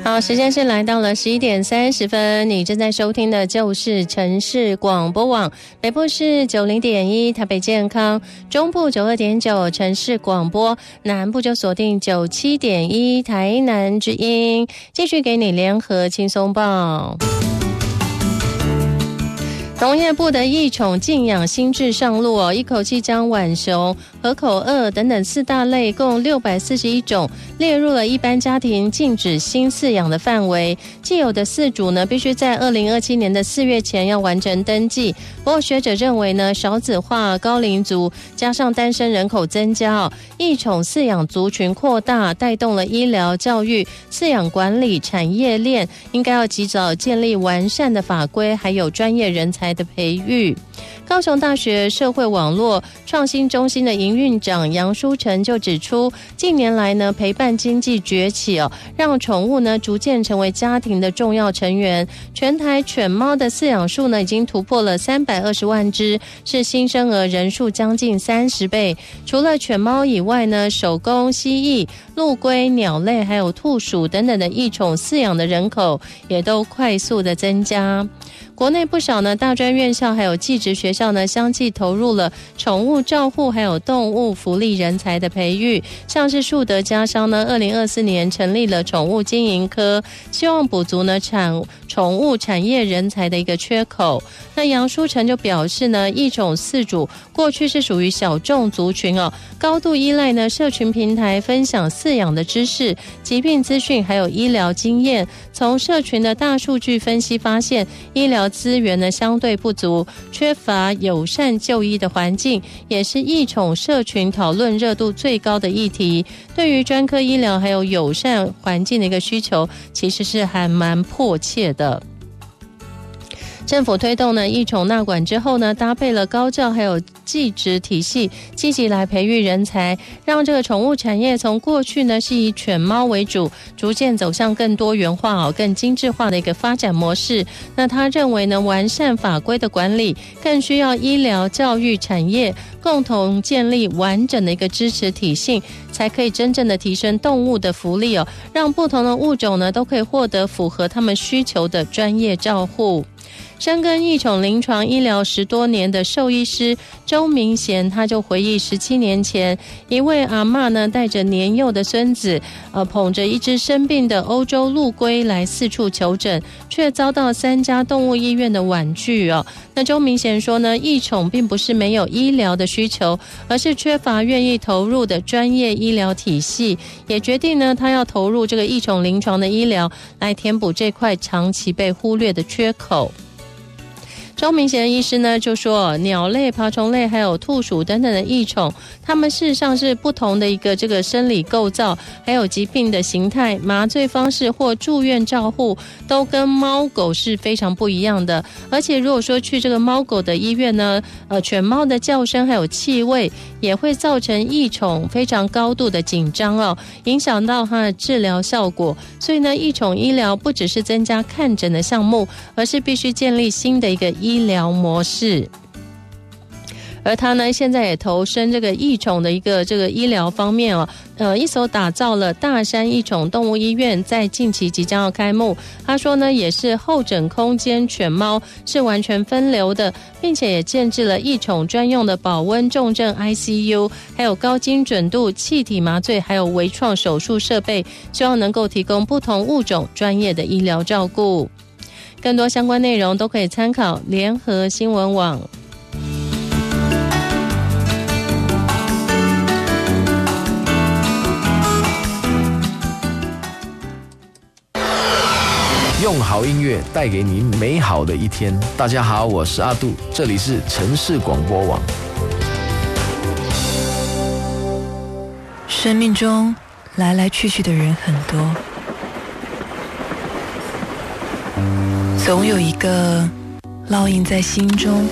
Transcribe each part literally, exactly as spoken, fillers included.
好，时间是来到了十一点三十分，你正在收听的就是城市广播网，北部是九零点一台北健康，中部九二点九城市广播，南部就锁定九七点一台南之音，继续给你联合轻松报。农业部的益宠禁养新制上路哦，一口气将浣熊、河口鳄等等四大类共六百四十一种列入了一般家庭禁止新饲养的范围。既有的饲主呢，必须在二零二七年的四月前要完成登记。不过学者认为呢，少子化、高龄族加上单身人口增加哦，益宠饲养族群扩大，带动了医疗、教育、饲养管理产业链，应该要及早建立完善的法规，还有专业人才的培育。高雄大学社会网络创新中心的营运长杨书成就指出，近年来呢，陪伴经济崛起哦，让宠物呢逐渐成为家庭的重要成员。全台犬猫的饲养数呢已经突破了三百二十万只，是新生儿人数将近三十倍。除了犬猫以外呢，守宫、蜥蜴、陆龟、鸟类还有兔鼠等等的益宠饲养的人口也都快速的增加。国内不少呢大专院校还有技职学校呢，相继投入了宠物照护还有动物福利人才的培育。像是树德家商呢，二零二四年成立了宠物经营科，希望补足呢产宠物产业人才的一个缺口。那杨书成就表示呢，益宠饲主过去是属于小众族群哦，高度依赖呢社群平台分享饲养的知识、疾病资讯还有医疗经验。从社群的大数据分析发现，医疗资源呢相对不足，缺乏友善就医的环境，也是益宠社群讨论热度最高的议题。对于专科医疗还有友善环境的一个需求，其实是还蛮迫切的。政府推动呢益宠纳管之后呢，搭配了高教还有技职体系，积极来培育人才，让这个宠物产业从过去呢是以犬猫为主，逐渐走向更多元化哦、更精致化的一个发展模式。那他认为呢，完善法规的管理，更需要医疗、教育产业共同建立完整的一个支持体系，才可以真正的提升动物的福利哦，让不同的物种呢都可以获得符合他们需求的专业照护。深耕益宠临床医疗十多年的兽医师周明贤，他就回忆十七年前，一位阿嬷呢带着年幼的孙子，呃，捧着一只生病的欧洲陆龟来四处求诊，却遭到三家动物医院的婉拒哦。那周明贤说呢，益宠并不是没有医疗的需求，而是缺乏愿意投入的专业医疗体系，也决定呢，他要投入这个益宠临床的医疗，来填补这块长期被忽略的缺口。周明贤医师呢就说，鸟类、爬虫类还有兔鼠等等的益宠，它们事实上是不同的一个这个生理构造，还有疾病的形态、麻醉方式或住院照护，都跟猫狗是非常不一样的。而且如果说去这个猫狗的医院呢，呃，犬猫的叫声还有气味，也会造成益宠非常高度的紧张哦，影响到它的治疗效果。所以呢，益宠医疗不只是增加看诊的项目，而是必须建立新的一个医疗模式。而他呢，现在也投身这个益宠的一个这个医疗方面哦，呃，一手打造了大山益宠动物医院，在近期即将要开幕。他说呢，也是候诊空间犬猫是完全分流的，并且也建置了益宠专用的保温重症 I C U， 还有高精准度气体麻醉，还有微创手术设备，希望能够提供不同物种专业的医疗照顾。更多相关内容都可以参考联合新闻网。 用好音乐带给您美好的一天。大家好，我是阿杜，这里是城市广播网。 生命中来来去去的人很多，总有一个烙印在心中，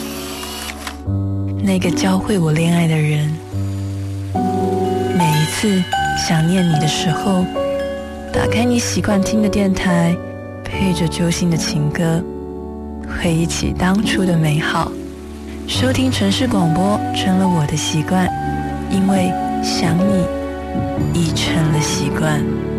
那个教会我恋爱的人。每一次想念你的时候，打开你习惯听的电台，配着揪心的情歌，回忆起当初的美好。收听城市广播成了我的习惯，因为想你已成了习惯。